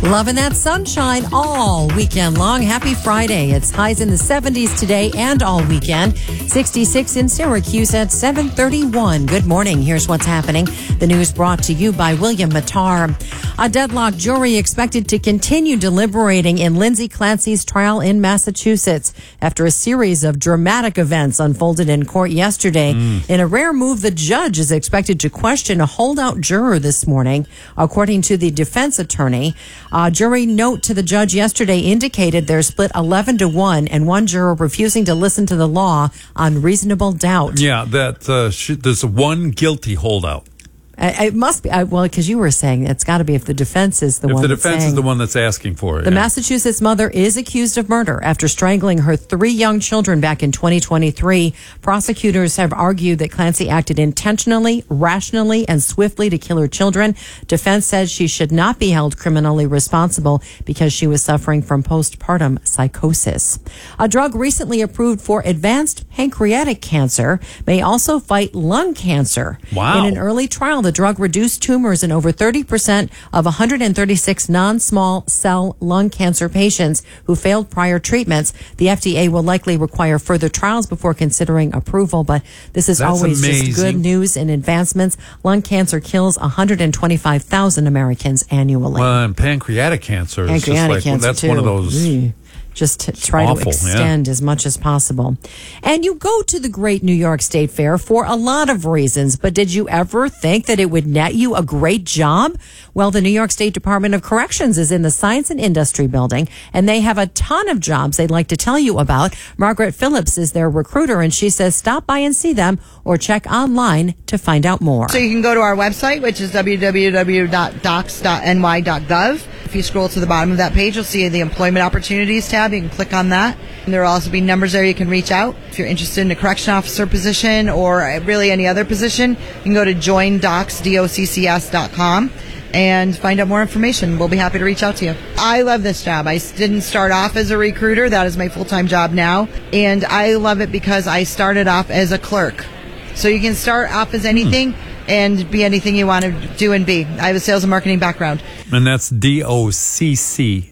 Loving that sunshine all weekend long. Happy Friday. It's highs in the 70s today and all weekend. 66 in Syracuse at 7:31. Good morning. Here's what's happening. The news brought to you by William Matar. A deadlocked jury expected to continue deliberating in Lindsay Clancy's trial in Massachusetts after a series of dramatic events unfolded in court yesterday. In a rare move, the judge is expected to question a holdout juror this morning, according to the defense attorney. A jury note to the judge yesterday indicated they're split 11-1 and one juror refusing to listen to the law on reasonable doubt. Yeah, that there's one guilty holdout. It must be, well, because you were saying it's got to be if the defense is the one. If the defense is the one that's asking for it. The Massachusetts mother is accused of murder after strangling her 3 young children back in 2023. Prosecutors have argued that Clancy acted intentionally, rationally, and swiftly to kill her children. Defense says she should not be held criminally responsible because she was suffering from postpartum psychosis. A drug recently approved for advanced pancreatic cancer may also fight lung cancer. Wow. In an early trial, the drug reduced tumors in over 30% of 136 non-small cell lung cancer patients who failed prior treatments. The FDA will likely require further trials before considering approval, but this is always just good news and advancements. Lung cancer kills 125,000 Americans annually. Well, and pancreatic cancer is that's too. One of those. Just to try to extend as much as possible. And you go to the great New York State Fair for a lot of reasons, but did you ever think that it would net you a great job? Well, the New York State Department of Corrections is in the Science and Industry Building, and they have a ton of jobs they'd like to tell you about. Margaret Phillips is their recruiter, and she says stop by and see them or check online to find out more. So you can go to our website, which is www.docs.ny.gov. If you scroll to the bottom of that page, you'll see the Employment Opportunities tab. You can click on that. And there will also be numbers there you can reach out. If you're interested in a correction officer position or really any other position, you can go to joindocs.com and find out more information. We'll be happy to reach out to you. I love this job. I didn't start off as a recruiter. That is my full-time job now. And I love it because I started off as a clerk. So you can start off as anything and be anything you want to do and be. I have a sales and marketing background. And that's DOCC.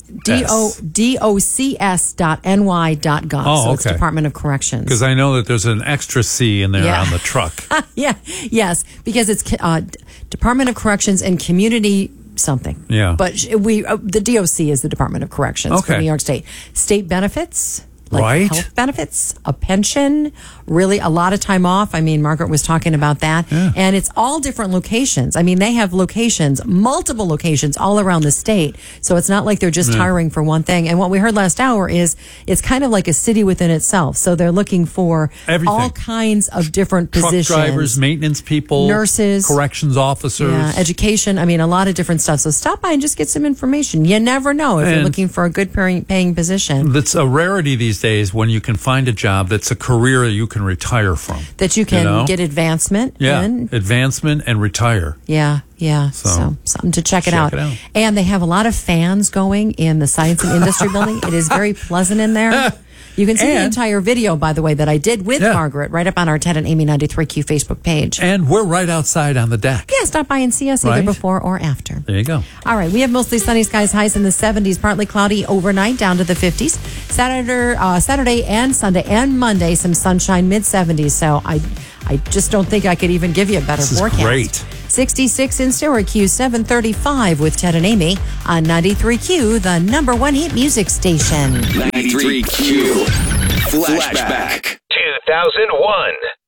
DOCS.ny.gov. Oh, so it's okay. Department of Corrections. Because I know that there's an extra C in there on the truck. Yes, because it's Department of Corrections and Community something. Yeah. But the DOC is the Department of Corrections for New York State. State benefits. Like health benefits, a pension, really a lot of time off. I mean, Margaret was talking about that. Yeah. And it's all different locations. I mean, they have locations, multiple locations all around the state. So it's not like they're just hiring for one thing. And what we heard last hour is it's kind of like a city within itself. So they're looking for all kinds of different positions. Truck drivers, maintenance people, nurses, corrections officers. Yeah, education. I mean, a lot of different stuff. So stop by and just get some information. You never know if you're looking for a good paying position. That's a rarity these days when you can find a job that's a career you can retire from. That you can get advancement in. Advancement and retire. Yeah. So something to check it out. And they have a lot of fans going in the Science and Industry Building. It is very pleasant in there. You can see the entire video, by the way, that I did with Margaret right up on our Ted and Amy 93Q Facebook page. And we're right outside on the deck. Yeah, stop by and see us either before or after. There you go. All right, we have mostly sunny skies, highs in the 70s, partly cloudy overnight, down to the 50s. Saturday and Sunday and Monday, some sunshine, mid-70s. So I just don't think I could even give you a better forecast. This is great. 66 in Syracuse, 7:35 with Ted and Amy on 93Q, the #1 hit music station. 93Q. Flashback. 2001.